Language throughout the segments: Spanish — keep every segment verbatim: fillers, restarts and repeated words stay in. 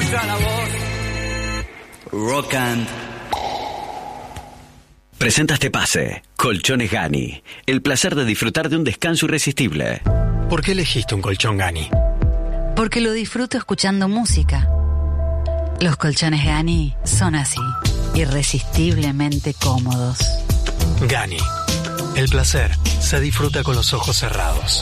nuestra labor. Rock and... Presenta este pase. Colchones Gani. El placer de disfrutar de un descanso irresistible. ¿Por qué elegiste un colchón Gani? Porque lo disfruto escuchando música. Los colchones Gani son así, irresistiblemente cómodos. Gani. El placer se disfruta con los ojos cerrados.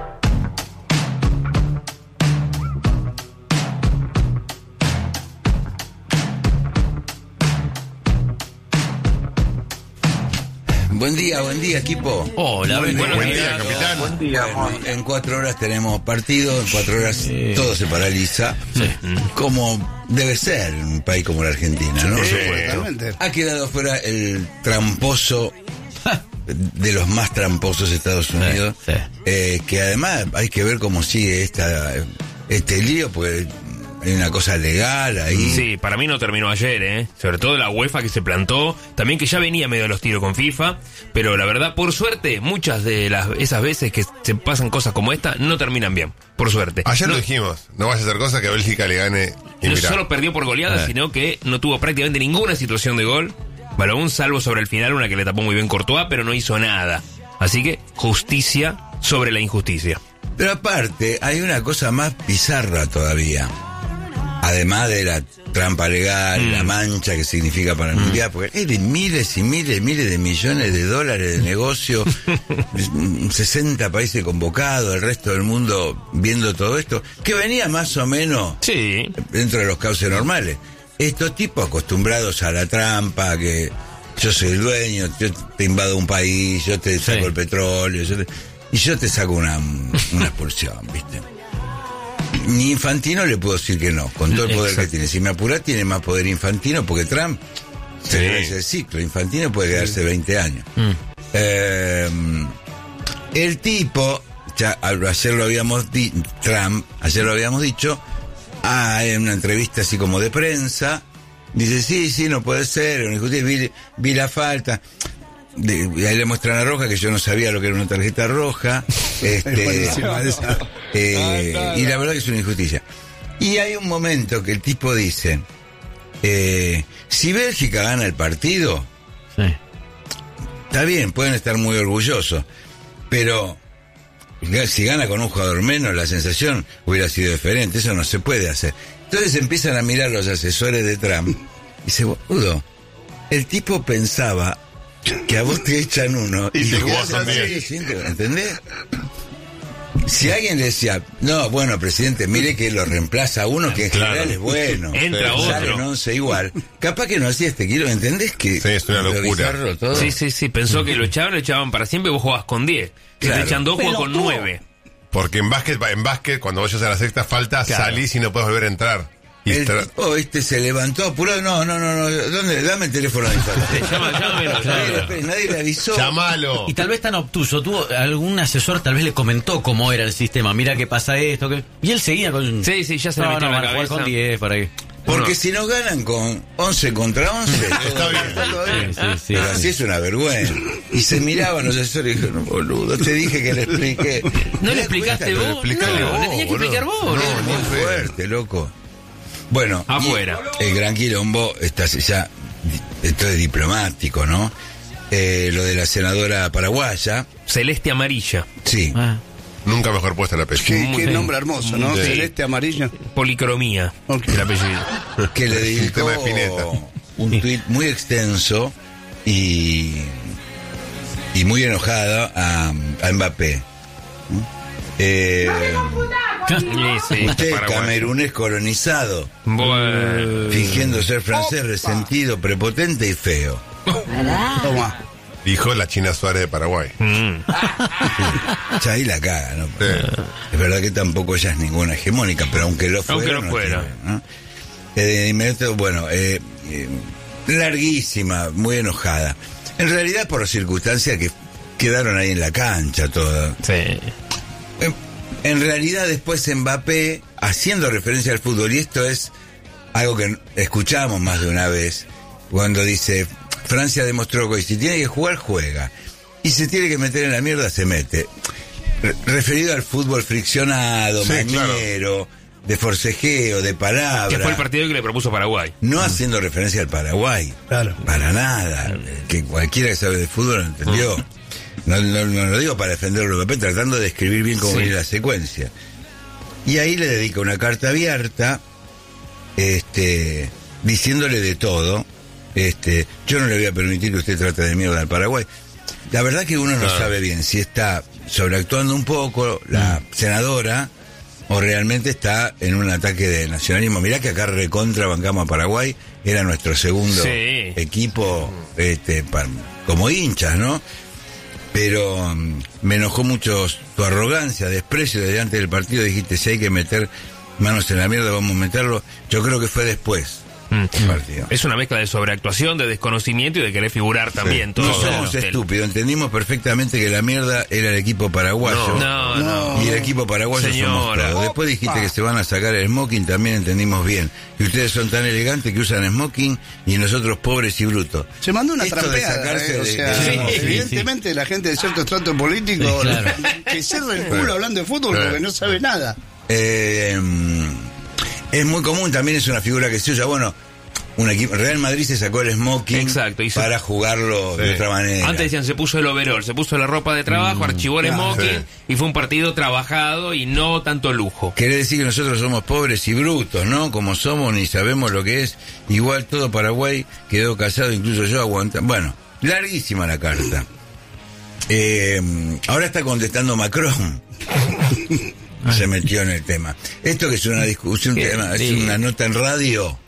Buen día, buen día, equipo. Hola, buen, buen, buen día, día, capitán. Buen día, bueno, en cuatro horas tenemos partido, en cuatro horas sí. todo se paraliza, sí. como debe ser en un país como la Argentina, ¿no? Sí, sí. Ha quedado fuera el tramposo de los más tramposos Estados Unidos, sí, sí. Eh, que además hay que ver cómo sigue esta este lío, porque hay una cosa legal ahí. Sí, para mí no terminó ayer, ¿eh? Sobre todo la UEFA que se plantó, también que ya venía medio a los tiros con FIFA, pero la verdad, por suerte, muchas de las esas veces que se pasan cosas como esta no terminan bien, por suerte. Ayer no, lo dijimos, no vaya a ser cosa que Bélgica le gane. Y no mirá. solo perdió por goleada, eh. sino que no tuvo prácticamente ninguna situación de gol. Bueno, un salvo sobre el final, una que le tapó muy bien Courtois, pero no hizo nada. Así que justicia sobre la injusticia. Pero aparte, hay una cosa más bizarra todavía. Además de la trampa legal, mm. la mancha que significa para el mm. mundial, porque hay de miles y miles y miles de millones de dólares de negocio, sesenta países convocados, el resto del mundo viendo todo esto, que venía más o menos sí. dentro de los cauces normales. Estos tipos acostumbrados a la trampa, que yo soy el dueño, yo te invado un país, yo te saco sí. el petróleo, yo te, y yo te saco una, una expulsión, ¿viste? Ni Infantino le puedo decir que no, con todo el poder Exacto. que tiene. Si me apurás, tiene más poder Infantino, porque Trump sí. se le el ciclo. Infantino puede quedarse sí. veinte años. Mm. Eh, el tipo, ya ayer lo habíamos dicho, Trump, ayer lo habíamos dicho, ah, en una entrevista así como de prensa, dice, sí, sí, no puede ser, vi, vi la falta. De, y ahí le muestran a Roja que yo no sabía lo que era una tarjeta roja, este, eh, y la verdad que es una injusticia. Y hay un momento que el tipo dice, eh, si Bélgica gana el partido, sí. está bien, pueden estar muy orgullosos, pero si gana con un jugador menos, la sensación hubiera sido diferente, eso no se puede hacer. Entonces empiezan a mirar los asesores de Trump y dice, boludo, el tipo pensaba que a vos te echan uno y, y te jugás también. ¿Entendés? Si alguien le decía, no, bueno, presidente, mire que lo reemplaza uno que en claro. general es bueno. Entra otro. Sale un once igual. Capaz que no hacía este kilo, ¿entendés? Que sí, es una locura. Todo. Sí, sí, sí. Pensó que lo echaban, lo echaban para siempre y vos jugabas con diez. Que claro. te echan dos, juegas con nueve. Porque en básquet, en básquet, cuando vayas a la sexta falta, claro. salís y no puedes volver a entrar. El tipo este se levantó apurado, no, no, no, no, ¿dónde? Dame el teléfono de Infante. Llama, llámelo, nadie, nadie le avisó. Llámalo. Y tal vez tan obtuso, tuvo algún asesor, tal vez le comentó cómo era el sistema, mira que pasa esto, que... y él seguía con... Sí, sí, ya se no, le metió no, en la cabeza. Con diez, para ahí. Porque no. si no ganan con once contra once, está bien. Sí, sí, sí, pero sí. así es una vergüenza. Y se miraban los asesores y dijeron, no, boludo, te dije que le expliqué. ¿No le explicaste vos? No, vos, le tenías que explicar vos. No, no, muy fuerte, loco. Bueno, afuera. El gran quilombo está ya, esto es diplomático, ¿no? Eh, lo de la senadora paraguaya. Celeste Amarilla. Sí. Ah. Nunca mejor puesta el apellido. Qué, qué nombre hermoso, ¿no? Sí. Celeste Amarilla. Policromía. Okay. El apellido. Que le dedicó un tuit muy extenso y, y muy enojada a, a Mbappé. Eh, sí, usted camerunés colonizado, bueno. fingiendo ser francés, resentido, prepotente y feo. Toma. Dijo la China Suárez de Paraguay. Mm. Ya ahí la caga, ¿no? Sí. Es verdad que tampoco ella es ninguna hegemónica, pero aunque lo fuera, aunque lo no fuera. Tiene, ¿no? Eh, de inmediato, bueno, eh, eh, larguísima, muy enojada. En realidad por las circunstancias que quedaron ahí en la cancha todas. Sí. En, en realidad después Mbappé, haciendo referencia al fútbol, y esto es algo que escuchamos más de una vez, cuando dice, Francia demostró que si tiene que jugar, juega. Y se tiene que meter en la mierda, se mete. Re- referido al fútbol friccionado, sí, mañero, claro. de forcejeo, de palabra. Que fue el partido que le propuso Paraguay. No haciendo referencia al Paraguay. Claro. Para nada. Que cualquiera que sabe de fútbol lo entendió. No, no, no lo digo para defenderlo, tratando de escribir bien cómo Sí. viene la secuencia. Y ahí le dedica una carta abierta, este, diciéndole de todo. Este, yo no le voy a permitir que usted trate de mierda al Paraguay. La verdad que uno no Claro. sabe bien si está sobreactuando un poco la senadora o realmente está en un ataque de nacionalismo. Mirá que acá recontra bancamos a Paraguay, era nuestro segundo Sí. equipo, este, pa- como hinchas, ¿no? Pero um, me enojó mucho tu arrogancia, desprecio delante del partido. Dijiste, si hay que meter manos en la mierda, vamos a meterlo. Yo creo que fue después Mm. del partido. Es una mezcla de sobreactuación, de desconocimiento y de querer figurar también. Todo No eso. somos El- estúpidos, entendimos perfectamente que la mierda era el equipo paraguayo. No, no. Y el equipo paraguayo somos Señora. todos. Después dijiste que se van a sacar el smoking, también entendimos bien. Y ustedes son tan elegantes que usan smoking y nosotros pobres y brutos. Se mandó una Esto de trampeada, sacarse eh, o de- sea, Sí, evidentemente la gente de cierto estrato político Sí, claro. que cierra el culo hablando de fútbol Claro. porque no sabe nada. Eh, es muy común, también es una figura que se usa. Bueno, un equipo, Real Madrid se sacó el smoking Exacto, hizo- para jugarlo de Sí. otra manera. Antes decían, se puso el overall, se puso la ropa de trabajo, archivó el claro. smoking Sí. y fue un partido trabajado y no tanto lujo. Quiere decir que nosotros somos pobres y brutos, ¿no? Como somos, ni sabemos lo que es. Igual todo Paraguay quedó casado, incluso yo aguantando. Bueno, larguísima la carta. Eh, ahora está contestando Macron. Se metió en el tema. Esto que es una discusión, Qué tema, es lindo. una nota en radio.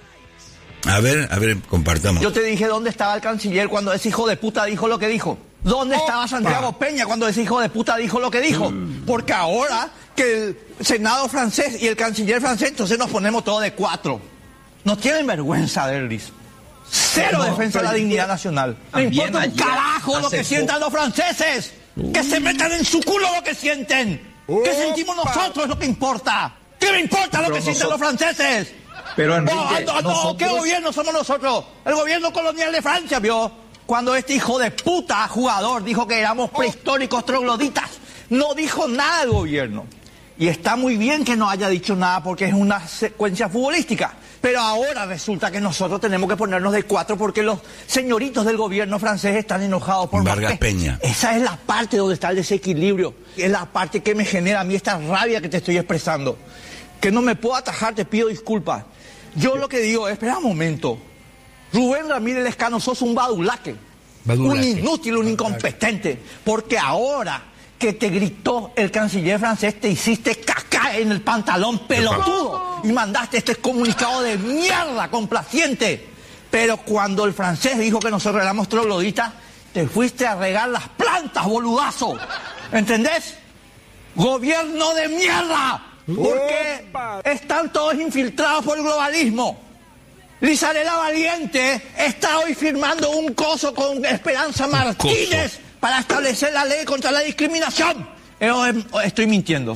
A ver, a ver, compartamos. Yo te dije dónde estaba el canciller cuando ese hijo de puta dijo lo que dijo. ¿Dónde estaba Santiago Peña cuando ese hijo de puta dijo lo que dijo? Porque ahora que el Senado francés y el canciller francés, entonces nos ponemos todos de cuatro. No tienen vergüenza, Derlis. Cero No, defensa de la pero- dignidad nacional. No También importa un ayer, carajo lo hace que sientan los franceses. Que se metan en su culo lo que sienten. ¿Qué sentimos nosotros es lo que importa? ¿Qué me importa lo Pero que sienten los noso- franceses? Pero, Enrique, no, no, no, nosotros- ¿qué gobierno somos nosotros? El gobierno colonial de Francia, ¿vio? Cuando este hijo de puta jugador dijo que éramos prehistóricos trogloditas. No dijo nada el gobierno. Y está muy bien que no haya dicho nada porque es una secuencia futbolística. Pero ahora resulta que nosotros tenemos que ponernos de cuatro porque los señoritos del gobierno francés están enojados por Vargas Mbappé. Peña. Esa es la parte donde está el desequilibrio. Es la parte que me genera a mí esta rabia que te estoy expresando. Que no me puedo atajar, te pido disculpas. Yo lo que digo es, espera un momento. Rubén Ramírez Lescano, sos un badulaque. Badulaque. Un inútil, un incompetente. Porque ahora que te gritó el canciller francés, te hiciste caca en el pantalón pelotudo. Y mandaste este comunicado de mierda, complaciente. Pero cuando el francés dijo que nosotros éramos trogloditas, te fuiste a regar las plantas, boludazo. ¿Entendés? Gobierno de mierda. Porque están todos infiltrados por el globalismo. Lizarela Valiente está hoy firmando un coso con Esperanza Martínez para establecer la ley contra la discriminación. Eh, o- Estoy mintiendo.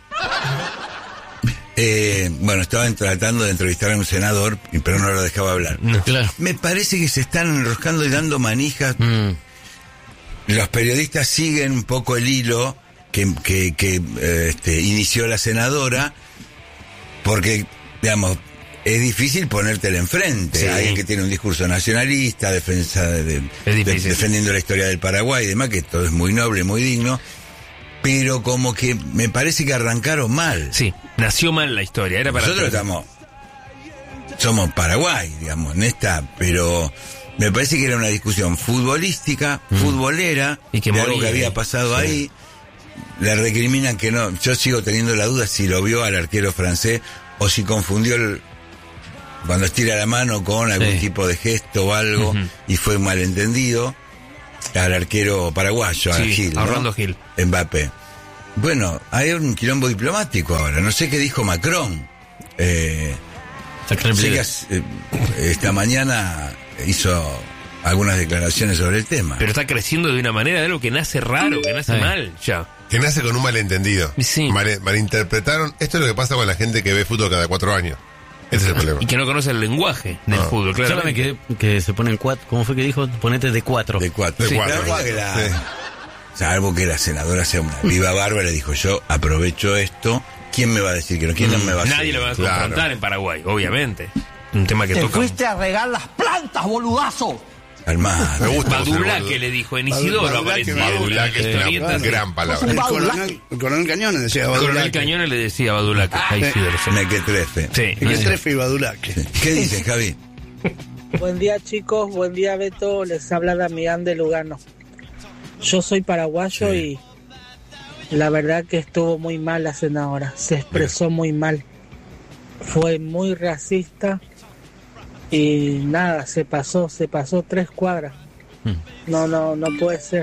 Eh, bueno, estaban tratando de entrevistar a un senador, pero no lo dejaba hablar. Claro. Me parece que se están enroscando y dando manijas. Mm. Los periodistas siguen un poco el hilo que, que, que eh, este, inició la senadora, porque, digamos, es difícil ponértela enfrente. Sí. Alguien que tiene un discurso nacionalista, defensa de, de- Es difícil. de- defendiendo la historia del Paraguay y demás, que todo es muy noble, muy digno, pero como que me parece que arrancaron mal. Sí, nació mal la historia, era para... Nosotros estamos, somos Paraguay, digamos, en esta, pero me parece que era una discusión futbolística, futbolera, Y que de algo moría, que había eh. pasado Sí. ahí. Le recriminan que no, yo sigo teniendo la duda si lo vio al arquero francés o si confundió el, cuando estira la mano con algún Sí. tipo de gesto o algo, Ujú. y fue un malentendido al arquero paraguayo, a Sí, Gil, a ¿no? Orlando Gil. Mbappé. Bueno, hay un quilombo diplomático ahora. No sé qué dijo Macron. Eh, sé que hace- eh, esta mañana hizo algunas declaraciones sobre el tema. Pero está creciendo de una manera de algo que nace raro, que nace Sí. mal, ya. Que nace con un malentendido. Sí. Mal- malinterpretaron. Esto es lo que pasa con la gente que ve fútbol cada cuatro años. Ese es el problema. Y que no conoce el lenguaje del No. fútbol, claro. Solamente que, que se ponen cuatro. ¿Cómo fue que dijo? Ponete de cuatro. De cuatro. De Sí, cuatro. claro que la- Sí. salvo que la senadora sea una viva bárbara, dijo yo aprovecho esto ¿quién me va a decir que no? ¿Quién no me va a Nadie seguir? lo va a Claro. confrontar en Paraguay, obviamente. Un tema que Te toca. fuiste a regar las plantas, boludazo. Calmado. Me gusta. Badulaque le dijo, en Isidoro Badulaque, aparece. Badulaque es Sí. una Orientas- gran palabra. El Badulaque. coronel, el coronel Cañones decía Coronel Badulaque. Cañones le decía Badulaque a Isidoro. sí. Me que trefe. Sí. Y que trefe y Badulaque. ¿Qué dices, Javi? Buen día, chicos, buen día, Beto. Les habla Damián de Lugano. Yo soy paraguayo y la verdad que estuvo muy mal la senadora. Se expresó muy mal. Fue muy racista y nada, se pasó, se pasó tres cuadras. No, no, no puede ser.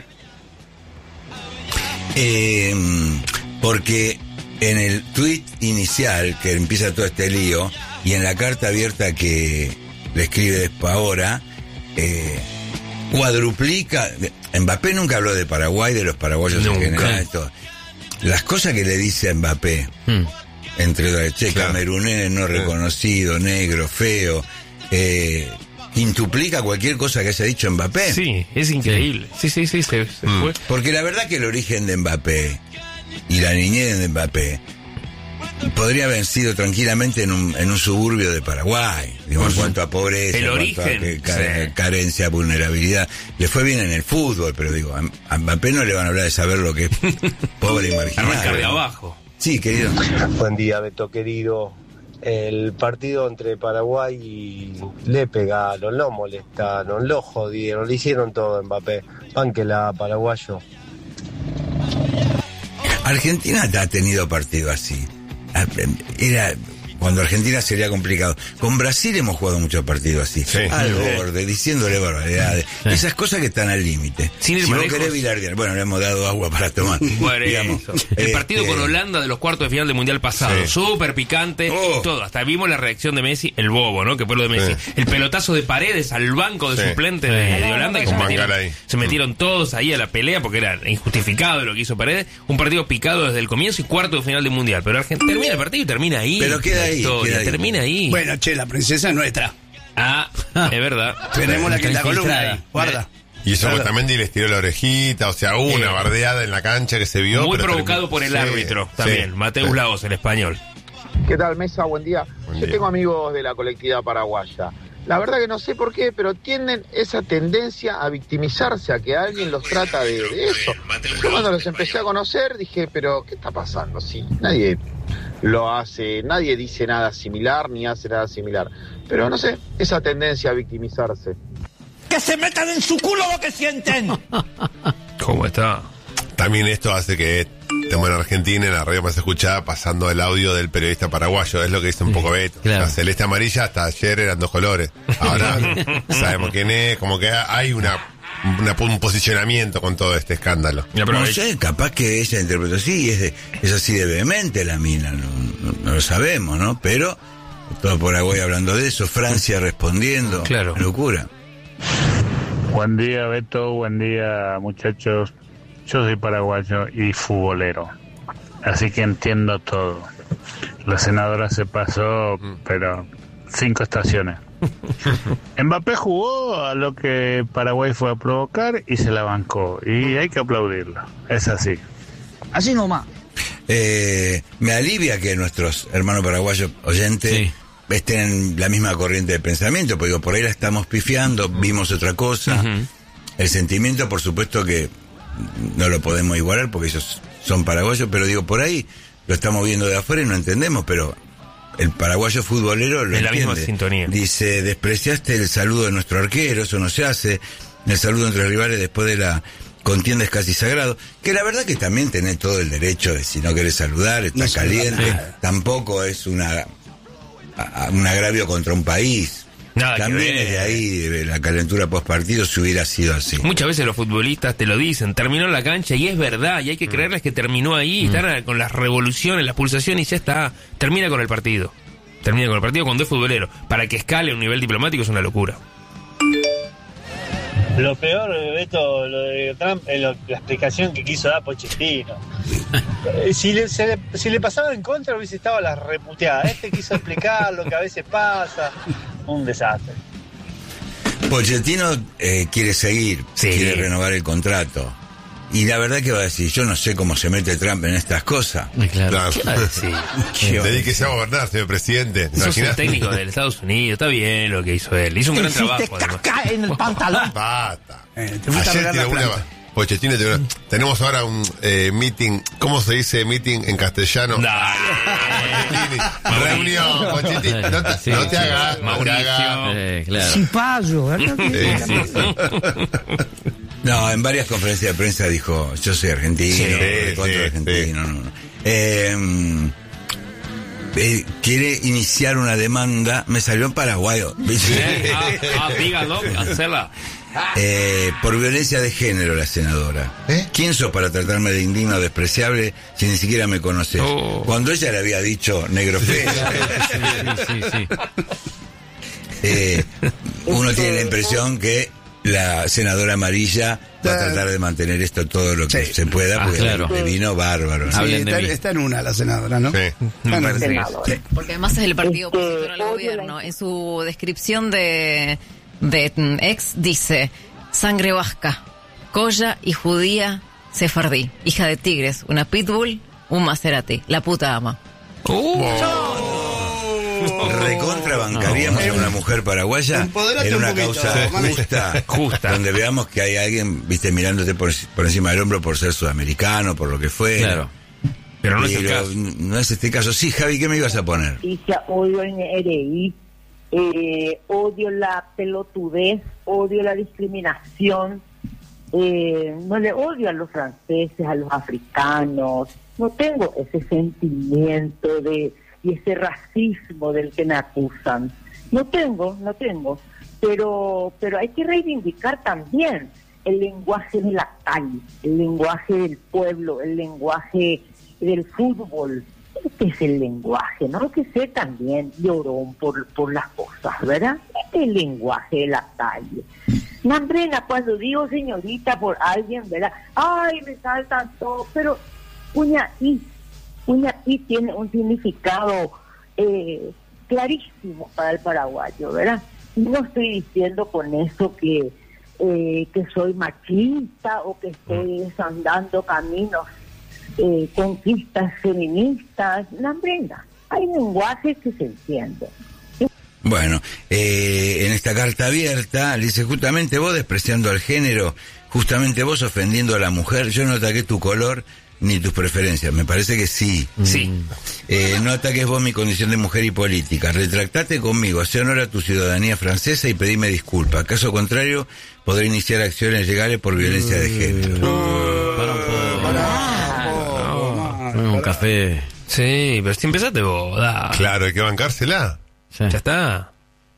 Eh, porque en el tuit inicial, que empieza todo este lío, y en la carta abierta que le escribe después ahora, eh, cuadruplica. Mbappé nunca habló de Paraguay, de los paraguayos Nunca. en general. Esto. Las cosas que le dice a Mbappé, Mm. entre otras, che, Claro. camerunés, no reconocido, negro, feo, eh, quintuplica cualquier cosa que haya dicho Mbappé. Sí, es increíble. Sí, sí, sí, se, se Mm. fue. Porque la verdad que el origen de Mbappé y la niñez de Mbappé podría haber sido tranquilamente en un, en un suburbio de Paraguay, digo, en cuanto a pobreza, El en cuanto a origen, que- ca- sí. carencia, vulnerabilidad. Le fue bien en el fútbol, pero digo, a, a Mbappé no le van a hablar de saber lo que es pobre y Arrancar de marginal. abajo. Sí, querido. Buen día, Beto querido. El partido entre Paraguay y le pegaron, lo molestaron, lo jodieron, le hicieron todo Mbappé. Banquela, paraguayo. Argentina ha tenido partido así. Era cuando Argentina sería complicado. Con Brasil hemos jugado muchos partidos así. Sí. Al Sí. borde, diciéndole barbaridades. Esas cosas que están al límite. Sin ir Si más vos lejos. querés bilardear, bueno, le hemos dado agua para tomar. Bueno, digamos. eso. El partido Este, con Holanda de los cuartos de final del Mundial pasado, Sí. súper picante, Oh. todo. Hasta vimos la reacción de Messi, el bobo, ¿no? Que fue lo de Messi. Sí. El pelotazo de Paredes al banco de Sí. suplente de, de Holanda, que se Con metieron, Mangala ahí. se metieron todos ahí a la pelea porque era injustificado lo que hizo Paredes. Un partido picado desde el comienzo y cuarto de final del Mundial. Pero Argentina termina el partido y termina ahí. Pero queda La ahí, historia, queda ahí. Termina ahí. Bueno, che, la princesa es nuestra. Ah, es verdad. Tenemos la Está quinta columna infiltrada. ahí. Guarda. Y eso Claro. Otamendi les tiró la orejita, o sea, hubo una Eh, bardeada en la cancha que se vio. Muy pero provocado terminó- por el Sí, árbitro sí, también, Mateus sí. Laos, el español. ¿Qué tal, Mesa? Buen día. Buen Yo día. tengo amigos de la colectividad paraguaya. La verdad que no sé por qué, pero tienen esa tendencia a victimizarse, a que alguien los trata de, de eso. Yo cuando los empecé a conocer dije, pero ¿qué está pasando? Sí, nadie lo hace, nadie dice nada similar ni hace nada similar. Pero no sé, esa tendencia a victimizarse. Que se metan en su culo lo que sienten. ¿Cómo está? También esto hace que estemos en Argentina, en la radio más escuchada, pasando el audio del periodista paraguayo. Es lo que dice un poco Beto. Claro. La celeste amarilla hasta ayer eran dos colores. Ahora sabemos quién es, como que hay una, una- un posicionamiento con todo este escándalo. No sé, capaz que ella interpretó así, es, de- es así de vehemente la mina, no, no- no lo sabemos, ¿no? Pero todo Paraguay hablando de eso, Francia respondiendo, Claro. locura. Buen día, Beto. Buen día, muchachos. Yo soy paraguayo y futbolero, así que entiendo todo. La senadora se pasó, pero cinco estaciones. Mbappé jugó a lo que Paraguay fue a provocar y se la bancó. Y hay que aplaudirlo. Es así. Así nomás. Eh, me alivia que nuestros hermanos paraguayos oyentes Sí. estén en la misma corriente de pensamiento, porque digo, por ahí la estamos pifiando, vimos otra cosa. Ujú. El sentimiento, por supuesto que no lo podemos igualar porque ellos son paraguayos, pero digo, por ahí lo estamos viendo de afuera y no entendemos, pero el paraguayo futbolero lo En la misma entiende. sintonía. Dice, despreciaste el saludo de nuestro arquero, eso no se hace. El saludo entre rivales después de la contienda es casi sagrado. Que la verdad que también tenés todo el derecho de, si no querés saludar, está No saludar caliente. nada. Tampoco es una a- un agravio contra un país. Nada que También ver. es de ahí, de la calentura post partido, si hubiera sido así. Muchas veces los futbolistas te lo dicen, terminó en la cancha y es verdad, y hay que creerles que terminó ahí, y están con las revoluciones, las pulsaciones y ya está, termina con el partido. Termina con el partido cuando es futbolero. Para que escale a un nivel diplomático es una locura. Lo peor, Beto, lo de Trump es lo- la explicación que quiso dar Pochettino. Eh, si, le, se le, si le pasaba en contra hubiese estado la reputeada. Este quiso explicar lo que a veces pasa. Un desastre. Pochettino eh, quiere seguir, Sí. quiere renovar el contrato. Y la verdad que va a decir, yo no sé cómo se mete Trump en estas cosas. Claro. ¿Qué va a decir? Dedíquese a gobernar, señor presidente. Sos el técnico del Estados Unidos, está bien lo que hizo él. Hizo un gran Hiciste trabajo. además. caca en el pantalón. Basta. Eh, te fuiste a Ayer regar tiró la una... planta. Pochettino, tiró una- tenemos ahora un eh, meeting. ¿Cómo se dice meeting en castellano? Dale. Reunión, Pochettino. No te, Sí, no te sí. hagas, no te hagas. Mauricio. Eh, claro. Cipayo, ¿verdad? Sí, sí. No, en varias conferencias de prensa dijo, yo soy argentino, Sí, contra sí, argentino. No, no. Eh, eh, quiere iniciar una demanda, me salió en paraguayo, Eh, ah, ah, dígalo, hacerla. eh, por violencia de género la senadora. ¿Eh? ¿Quién sos para tratarme de indigno o despreciable si ni siquiera me conoces? Oh. Cuando ella le había dicho negro feo, Sí, sí, sí. eh, uno tiene la impresión que la senadora amarilla va a tratar de mantener esto todo lo que Sí. se pueda, Ah, porque claro. le vino bárbaro. ¿no? Sí, Hablen de está, mí. está en una la senadora, ¿no? Sí. Está en Me una. parece que sí. Porque además es el partido Este, opositor al odio gobierno. la- En su descripción de, de mm, ex dice, sangre vasca, colla y judía sefardí, hija de tigres, una pitbull, un Maserati, la puta ama. Recontra bancaríamos a una mujer paraguaya Empoderate en una un poquito, causa mami. justa, Justa. donde veamos que hay alguien, viste, mirándote por, por encima del hombro por ser sudamericano, por lo que fue. Claro. Pero no es el caso. No es este caso. Sí, Javi, ¿qué me ibas a poner? Justicia, odio el N R I, eh, odio la pelotudez, odio la discriminación, eh, no le odio a los franceses, a los africanos, no tengo ese sentimiento de y ese racismo del que me acusan. No tengo, no tengo, pero pero hay que reivindicar también el lenguaje de la calle, el lenguaje del pueblo, el lenguaje del fútbol. Este es el lenguaje, ¿no? Que sé también llorón por, por las cosas, ¿verdad? Este es el lenguaje de la calle. Nambrena, cuando digo señorita por alguien, ¿verdad? Ay, me saltan todo, pero uña y, uña y tiene un significado eh, clarísimo para el paraguayo, ¿verdad? Y no estoy diciendo con eso que, eh, que soy machista o que estoy desandando caminos Eh, conquistas feministas, Nambrena. Hay lenguajes que se entienden. Bueno, eh, en esta carta abierta, le dice, justamente vos despreciando al género, justamente vos ofendiendo a la mujer, yo no ataqué tu color ni tus preferencias, me parece que sí. Sí. Eh, no ataques vos mi condición de mujer y política, retractate conmigo, hace honor a tu ciudadanía francesa y pedime disculpas, caso contrario, podré iniciar acciones legales por violencia de género. Para un poco. Un café. Sí, pero si empezaste vos, da. Claro, hay que bancársela. Sí. Ya está.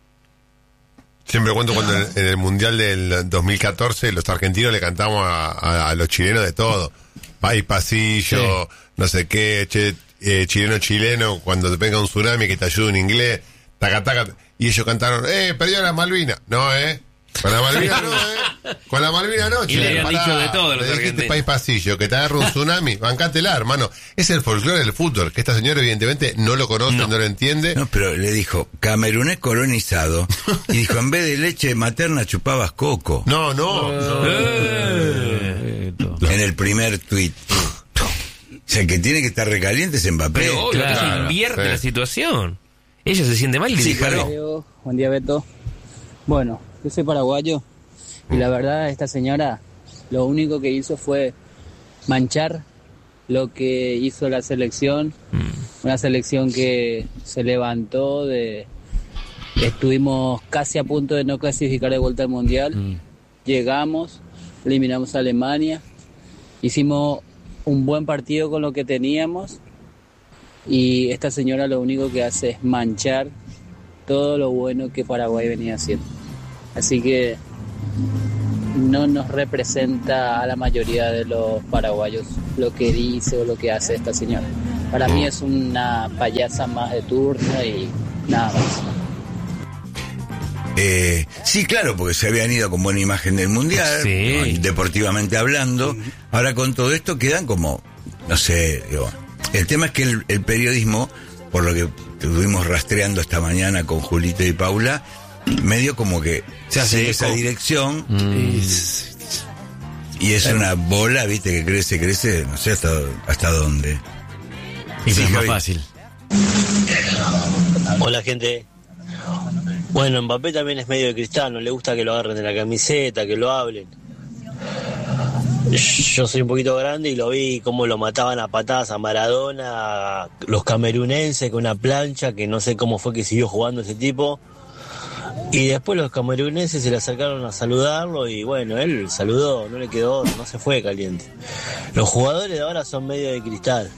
Siempre cuento cuando en, en el Mundial del dos mil catorce los argentinos le cantamos a, a- a los chilenos de todo. País pasillo, Sí. no sé qué, che, eh, chileno chileno, cuando te venga un tsunami que te ayude en inglés, taca taca. Y ellos cantaron, eh, perdió la Malvina. No, eh. Con la Malvina no, eh. Con la Malvina no, Y le chileno, habían pará. dicho de todo los Le dijiste argentinos. país pasillo, que te agarra un tsunami, bancátela, hermano. Es el folclore del fútbol, que esta señora evidentemente no lo conoce, no, lo entiende. No, pero le dijo, camerunés colonizado, y dijo, en vez de leche materna chupabas coco. No, no, no. Eh. En el primer tuit. O sea, el que tiene que estar recaliente es Mbappé. Pero obvio, que Claro, eso invierte sí. la situación. Ella se siente mal y le Sí, dijo, Javi. no. Buen día, Beto. Bueno, yo soy paraguayo y la verdad esta señora lo único que hizo fue manchar lo que hizo la selección, una selección que se levantó de... Estuvimos casi a punto de no clasificar de vuelta al Mundial, llegamos, eliminamos a Alemania, hicimos un buen partido con lo que teníamos y esta señora lo único que hace es manchar todo lo bueno que Paraguay venía haciendo. Así que no nos representa a la mayoría de los paraguayos lo que dice o lo que hace esta señora. Para mí es una payasa más de turno y nada más. Eh, sí, claro, porque se habían ido con buena imagen del Mundial, Sí. ¿no? Deportivamente hablando. Ahora con todo esto quedan como, no sé, digo, el tema es que el, el periodismo, por lo que estuvimos rastreando esta mañana con Julito y Paula, medio como que se hace esa eco. dirección. Y es una bola, viste, que crece, crece, no sé hasta, hasta dónde. Y Sí, es más Javi. fácil. Hola gente. Bueno, Mbappé también es medio de cristal, no le gusta que lo agarren de la camiseta, que lo hablen. Yo soy un poquito grande y lo vi cómo lo mataban a patadas a Maradona, a los camerunenses con una plancha, que no sé cómo fue que siguió jugando ese tipo. Y después los camerunenses se le acercaron a saludarlo y bueno, él saludó, no le quedó, no se fue caliente. Los jugadores de ahora son medio de cristal.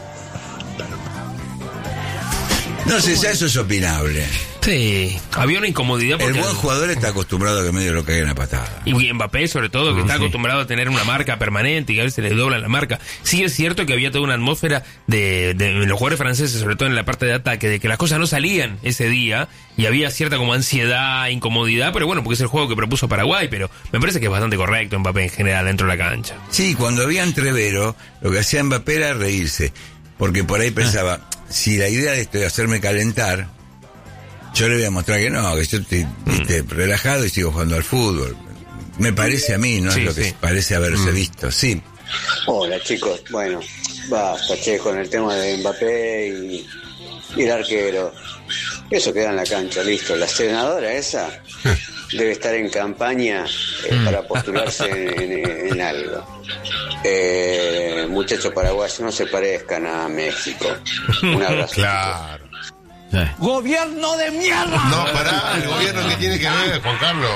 No sé, ya eso es opinable. Sí, había una incomodidad porque... El buen jugador está acostumbrado a que medio lo caigan a patada. Y Mbappé, sobre todo, que está acostumbrado a tener una marca permanente y que a veces le doblan la marca. Sí es cierto que había toda una atmósfera de, de los jugadores franceses, sobre todo en la parte de ataque, de que las cosas no salían ese día y había cierta como ansiedad, incomodidad, pero bueno, porque es el juego que propuso Paraguay, pero me parece que es bastante correcto Mbappé en general dentro de la cancha. Sí, cuando había entrevero, lo que hacía Mbappé era reírse, porque por ahí pensaba, ah. si la idea de esto es hacerme calentar, yo le voy a mostrar que no, que yo estoy viste, mm. relajado y sigo jugando al fútbol. Me parece a mí, no sí, es lo sí. que parece haberse mm. visto, sí. Hola chicos, bueno, basta che con el tema de Mbappé y, y el arquero. Eso queda en la cancha, listo. La senadora esa debe estar en campaña eh, mm. para postularse en, en, en algo. Eh, muchachos paraguayos, no se parezcan a México. Un abrazo. Claro. Sí. ¡Gobierno de mierda! No, pará, el gobierno que tiene que ver, Juan Carlos.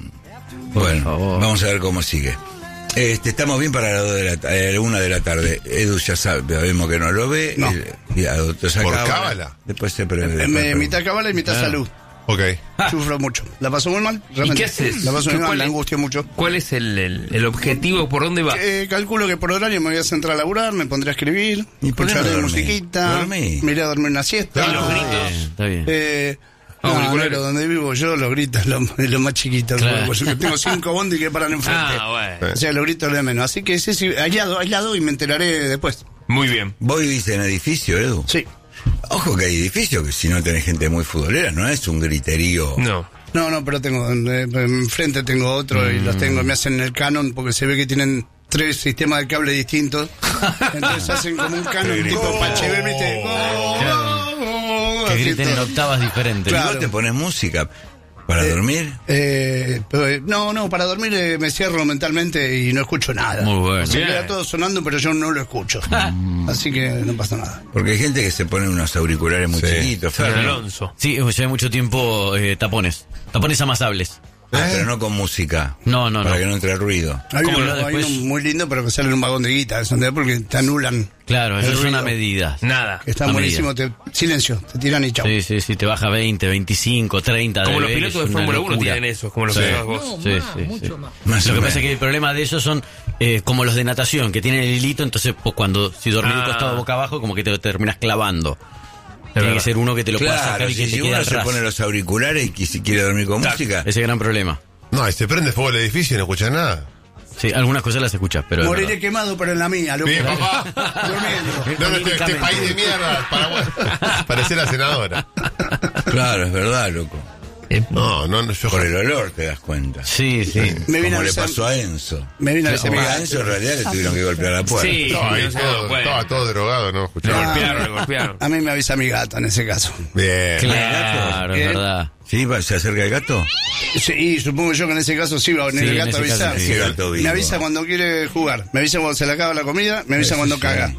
Bueno, vamos a ver cómo sigue. Este, estamos bien para la dos de la eh, una de la tarde. Edu ya sabe, sabemos que no lo ve. No. El, ya, doctor ¿Por cábala? Después se prende. Me, mitad cábala y mitad ah. salud. Ok. Sufro mucho. La paso muy mal. Realmente. ¿Y qué haces? La paso muy mal, es, la angustia mucho. ¿Cuál es el, el, el objetivo? ¿Por dónde va? Eh, calculo que por horario me voy a centrar a laburar, me pondré a escribir, escucharé no musiquita, me iré a dormir una siesta. ¿Y los gritos? Está bien. Eh, no, pero donde vivo yo, los gritos lo, lo más chiquito. Claro. Porque yo tengo cinco bondis que paran enfrente. Ah, bueno. O sea, los gritos de menos. Así que sí, sí, aislado, aislado y me enteraré después. Muy bien. ¿Vos vivís en edificio, Edu? Sí. Ojo que hay edificios que si no tenés gente muy futbolera, no es un griterío. No. No, no, pero tengo, eh, enfrente tengo otro mm. y los tengo, me hacen el canon porque se ve que tienen tres sistemas de cable distintos. Entonces hacen como un canon tipo Pachebel, ¿viste? Que griten en octavas diferentes. Claro. ¿Y vos te pones música para eh, dormir? Eh, pero, no, no, para dormir eh, me cierro mentalmente y no escucho nada. Muy bueno. Se queda todo sonando, pero yo no lo escucho. Así que no pasa nada. Porque hay gente que se pone unos auriculares muy sí. chiquitos. Sí, Alonso. Sí, llevé mucho tiempo eh, tapones. Tapones amasables. Ah, ¿Eh? Pero no con música. No, no, para no. que no entre ruido. Hay uno, después... hay uno muy lindo, pero que sale en un vagón de guita, porque te anulan. Claro, eso es una medida. Nada. Que está una buenísimo. Te, silencio, te tiran y chau. Sí, sí, sí, te baja veinte, veinticinco, treinta. Como de los pilotos de Fórmula uno tienen eso, como los sí. que vos. No, sí, más, sí, mucho sí. más. más Lo que pasa es que el problema de ellos son eh, como los de natación, que tienen el hilito, entonces pues, cuando si dormís ah. costado boca abajo, como que te lo terminas clavando. Tiene que ser uno que te lo claro, pueda sacar y que si te si quede uno atrás. se pone los auriculares y si quiere dormir con Tac, música. Ese gran problema. No, y se prende fuego el edificio y no escuchas nada. Sí, algunas cosas las escuchas, pero... Moriré quemado, pero en la mía, loco. Bien, papá. Durmiendo. No, este, este país de mierda, Paraguay. Parece la senadora. Claro, es verdad, loco. No, no, no, yo... Por el olor te das cuenta. Sí, sí. Me Como a le avisar, pasó a Enzo. Me vino a avisar. A Enzo en realidad le tuvieron que golpear la puerta. Sí, estaba, ahí no, todo, bueno. estaba todo drogado, ¿no? Le golpearon, le golpearon. A mí me avisa mi gato en ese caso. Bien. Claro, es verdad. ¿Sí? ¿Se acerca el gato? Sí, supongo yo que en ese caso sí va a venir Sí, el en gato a ese avisar. caso, sí. Gato vivo. Me avisa cuando quiere jugar. Me avisa cuando se le acaba la comida. Me avisa Eso cuando sí. caga.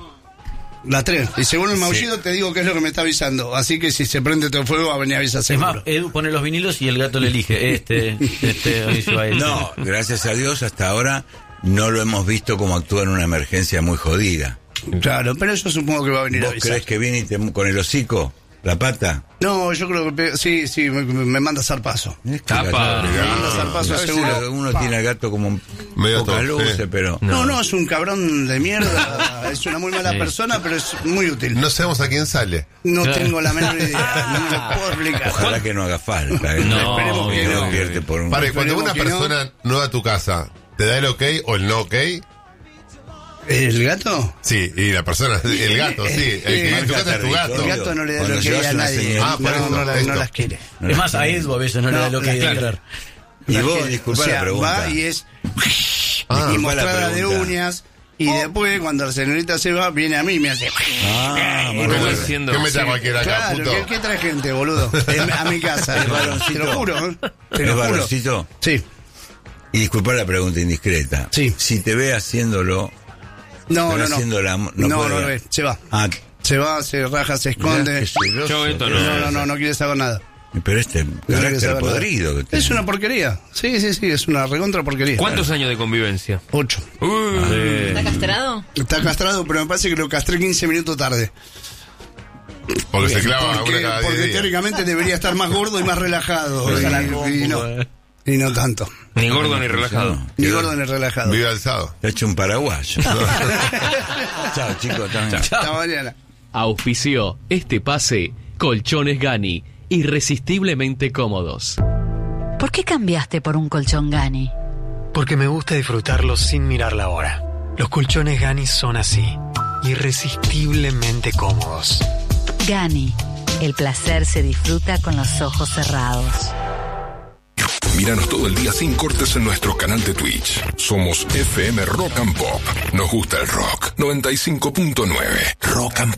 Las tres. Y según el maullido sí. te digo qué es lo que me está avisando. Así que si se prende todo el fuego va a venir a avisar Es seguro. más, Edu pone los vinilos y el gato le elige. Este, este, aviso a este. No, gracias a Dios hasta ahora no lo hemos visto como actúa en una emergencia muy jodida. Claro, pero yo supongo que va a venir a ¿Vos avisar. crees que viene y te, con el hocico, la pata? No, yo creo que sí, sí, me, me manda zarpazo. Tapa. Me manda zarpazo seguro. Uno tiene al gato como medio pocas todo, luces, sí. pero... No, no, es un cabrón de mierda. Es una muy mala Sí. persona, pero es muy útil. No sabemos a quién sale. No tengo la menor idea. No me lo puedo explicar. Ojalá que no haga falta. ¿eh? No, esperemos que no. no. Despierte por un... Para, cuando Esperemos una que persona no va a tu casa, ¿te da el ok o el no ok? ¿El gato? Sí, y la persona, el gato, sí. El que vive en tu casa es tu gato. El gato no le da Cuando lo que llevas a una nadie. señal- Ah, por no, eso, no, la- no esto. las quiere. Es más, a Edu a veces no, le da lo que hay de claro. entrar. Y Las vos, quiere. disculpa O sea, la pregunta. va y es... y mostrada de uñas. Y después, cuando la señorita se va, viene a mí y me hace... Ah, ¿Qué me, haciendo? ¿Qué me trae cualquiera acá, claro, puto? ¿qué, ¿qué trae gente, boludo? A mi casa. Te lo juro, ¿eh? Te ¿Es lo juro. varoncito? Sí. Y disculpa la pregunta indiscreta. Sí. Si te ve haciéndolo... No, te ve no, no. haciendo la- No, no no, puede no, ver. ve, se va. Ah, Se va, se raja, se esconde. Mirá, qué celoso. Yo esto No, no, no, no quiere saber nada. pero este No quiere carácter saber nada. podrido que tiene. Es una porquería. Sí, sí, sí, es una recontra porquería. ¿Cuántos años de convivencia? Ocho. ¿Está castrado? Está castrado, pero me parece que lo castré quince minutos tarde. Porque se clava porque, una cada porque diez días. teóricamente debería estar más gordo y más relajado. Pero Y, se la y compu, no, eh. y no tanto. Ni gordo ni relajado. Ni gordo ni relajado. Vive alzado. Te ha hecho un paraguayo. Chao, chicos. También. Hasta mañana. Auspició este pase Colchones Gani, irresistiblemente cómodos. ¿Por qué cambiaste por un colchón Gani? Porque me gusta disfrutarlo sin mirar la hora. Los colchones Gani son así, irresistiblemente cómodos. Gani, el placer se disfruta con los ojos cerrados. Míranos todo el día sin cortes en nuestro canal de Twitch. Somos F M Rock and Pop. Nos gusta el rock. noventa y cinco punto nueve. Rock and Pop.